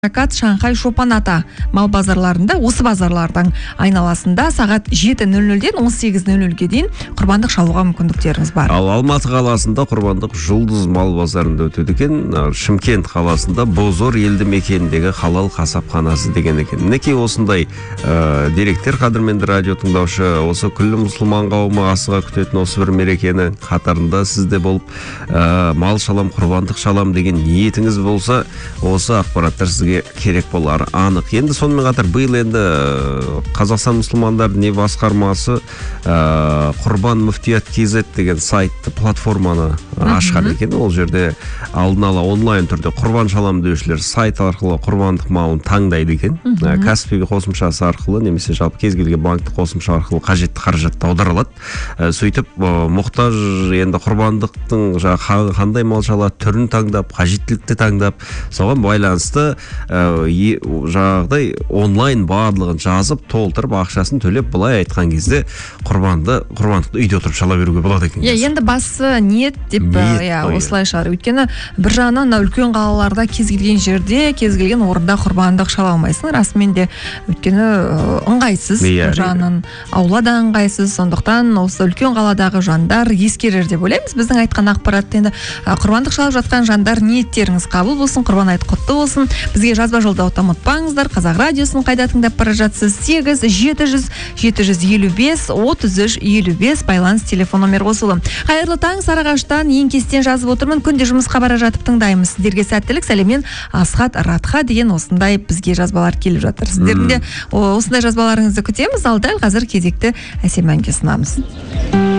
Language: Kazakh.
Шакат Шанхай Шопан ата мал базарларында, осы базарлардың айналасында сағат 7:00-ден 18:00-ге дейін құрбандық шалуға мүмкіндіктеріңіз бар. Ал Алматы қаласында құрбандық Жұлдыз мал базарында өтеді екен. Шымкент қаласында Бозор елді мекеніндегі халал қасапханасы деген екен. Мінекей осындай деректер, қадірменді радио тыңдаушы, осы күллі мұсылман қауымы асыға күтетін осы бір мерекені қатарында сізде болып мал шалам, құрбандық шалам деген ниетіңіз болса, осы ақпараттар сізге керек болар анық. Енді сонымен қатар биыл енді Қазақстан мұсылмандар діни басқармасы Құрбан Мүфтият KZ деген сайтты, платформаны ашқан екен. Ол жерде алдын ала онлайн түрде құрбан шалам деушілер сайт арқылы құрбандық малын таңдайды екен. Каспи қосымшасы арқылы немесе жалпы кез келген банктік қосымша арқылы қажетті қаражатты аударылады. Сөйтіп мұқтаж енді құрбандықтың қандай мал шалады түрін таңдап, қажеттілікті таңдап, соған байланысты жағдай онлайн барлығын жазып, толтырып, ақшасын төлеп, былай айтқан кезде құрбандықты үйде отырып шала беруге болады екен. Енді басы ниет деп осылай шығар. Өйткені бір жағынан үлкен қалаларда кез келген жерде, кез келген орында құрбандық шала алмайсың. Расымен де өйткені ыңғайсыз, бір жағынан аула да ыңғайсыз. Сондықтан осы үлкен қаладағы жандар ескерер деп ойлаймыз. Біздің айтқан ақпаратты енді құрбандық шалып жатқан жандар ниеттеріңіз қабыл болсын, құрбан айт құтты болсын. Бізге жазба жолдауды ұмытпаңыздар. Қазақ радиосын қайда тыңдап бара жатсыз? 8-700-750-33-55 байланыс телефон номер қосылы. Қайырлы таң, Сарыағаштан Еңкестен жазып отырмын. Күнде жұмысқа бара жатып тыңдаймыз. Сіздерге сәттілік, сәлеммен Асхат Радха деген осындай бізге жазбалар келіп жатыр. Сіздердің де осындай жазбаларыңызды күтеміз. Ал дәл қазір кезекті әсем әнге ұсынамыз.